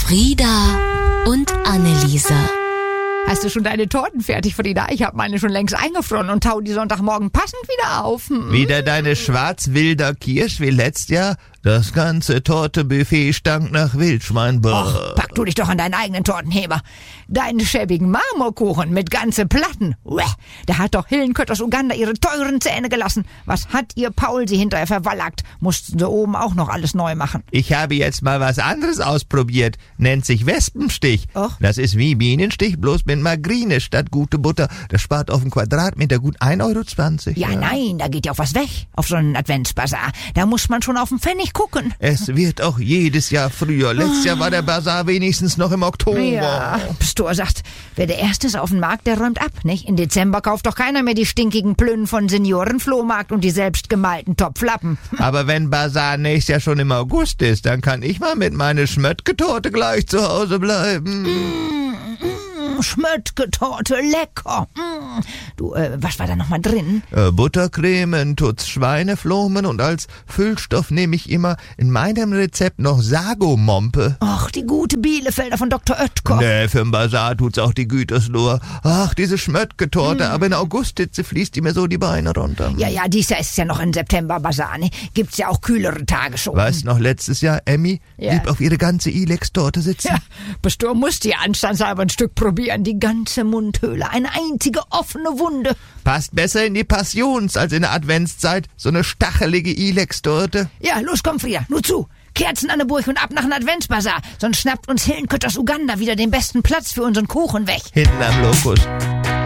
Frieda und Anneliese. Hast du schon deine Torten fertig, Frieda? Ich habe meine schon längst eingefroren und tau die Sonntagmorgen passend wieder auf. Wieder deine schwarz-wilder Kirsch wie letztes Jahr? Das ganze Tortebuffet stank nach Wildschwein. Och, pack du dich doch an deinen eigenen Tortenheber. Deinen schäbigen Marmorkuchen mit ganze Platten. Uäh, da hat doch Hillenkött aus Uganda ihre teuren Zähne gelassen. Was hat ihr Paul sie hinterher verwallackt? Mussten sie oben auch noch alles neu machen. Ich habe jetzt mal was anderes ausprobiert. Nennt sich Wespenstich. Och. Das ist wie Bienenstich, bloß mit Margarine statt gute Butter. Das spart auf den Quadratmeter gut 1,20 €. Ja, nein, da geht ja auch was weg auf so einen Adventsbasar. Da muss man schon auf den Pfennig gucken. Es wird auch jedes Jahr früher. Letztes Jahr war der Basar wenigstens noch im Oktober. Ja, Pastor sagt, wer der Erste ist auf dem Markt, der räumt ab, nicht? Im Dezember kauft doch keiner mehr die stinkigen Plünnen von Seniorenflohmarkt und die selbstgemalten Topflappen. Aber wenn Basar nächstes Jahr schon im August ist, dann kann ich mal mit meiner Schmöttgetorte gleich zu Hause bleiben. Schmöttgetorte, lecker. Du, was war da nochmal drin? Buttercreme, Tutz Schweineflomen und als Füllstoff nehme ich immer in meinem Rezept noch Sagomompe. Ach, die gute Bielefelder von Dr. Oetker. Nee, für den Basar tut's auch die Gütersloh. Ach, diese Schmöttgetorte, aber in Augusthitze fließt die mir so die Beine runter. Ja, dies Jahr ist es ja noch ein September-Basar, ne? Gibt's ja auch kühlere Tage schon. Weißt noch, letztes Jahr Emmy blieb auf ihre ganze Ilex-Torte sitzen. Ja, Pastor musste ja anstandshalber ein Stück probieren. Die ganze Mundhöhle, eine einzige offene Wunde. Passt besser in die Passions- als in der Adventszeit. So eine stachelige Ilex-Torte. Ja, los, komm, Frieda, nur zu. Kerzen an der Burg und ab nach dem Adventsbasar. Sonst schnappt uns Hillenkött aus Uganda wieder den besten Platz für unseren Kuchen weg. Hinten am Lokus.